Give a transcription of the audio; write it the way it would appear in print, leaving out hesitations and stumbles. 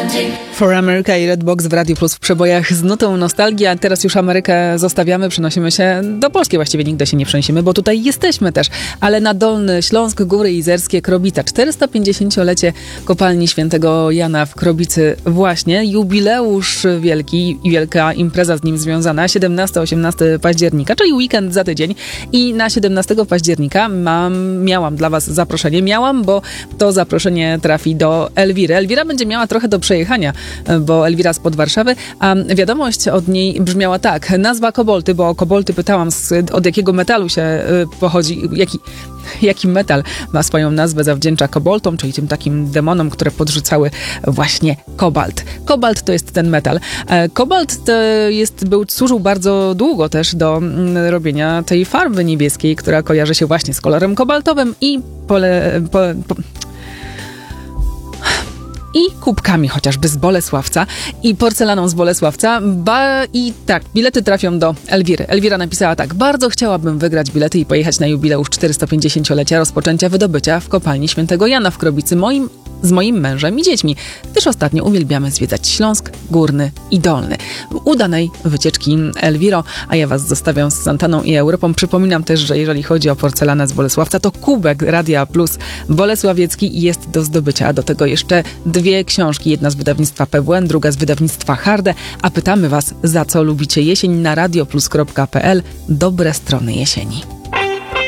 For America i Redbox w Radiu Plus w przebojach z nutą nostalgii, a teraz już Amerykę zostawiamy, przenosimy się do Polski, właściwie nigdy się nie przenosimy, bo tutaj jesteśmy też, ale na Dolny Śląsk, Góry Izerskie, Krobica, 450-lecie kopalni Świętego Jana w Krobicy właśnie, jubileusz wielki i wielka impreza z nim związana, 17-18 października, czyli weekend za tydzień i na 17 października miałam dla was zaproszenie, bo to zaproszenie trafi do Elwiry. Elwira będzie miała trochę do przejechania, bo Elwira spod Warszawy, a wiadomość od niej brzmiała tak. Nazwa Kobolty, bo o Kobolty pytałam, od jakiego metalu się pochodzi, jaki metal ma swoją nazwę, zawdzięcza koboltom, czyli tym takim demonom, które podrzucały właśnie kobalt. Kobalt to jest ten metal. Kobalt służył bardzo długo też do robienia tej farby niebieskiej, która kojarzy się właśnie z kolorem kobaltowym i kubkami chociażby z Bolesławca i porcelaną z Bolesławca. I tak, bilety trafią do Elwiry. Elwira napisała tak. Bardzo chciałabym wygrać bilety i pojechać na jubileusz 450-lecia rozpoczęcia wydobycia w kopalni Świętego Jana w Krobicy z moim mężem i dziećmi, gdyż ostatnio uwielbiamy zwiedzać Śląsk, Górny i Dolny. Udanej wycieczki, Elwiro, a ja was zostawiam z Santaną i Europą. Przypominam też, że jeżeli chodzi o porcelanę z Bolesławca, to kubek Radia Plus bolesławiecki jest do zdobycia, a do tego jeszcze 2 książki, jedna z wydawnictwa PWN, druga z wydawnictwa Harde, a pytamy was, za co lubicie jesień na radioplus.pl. Dobre strony jesieni.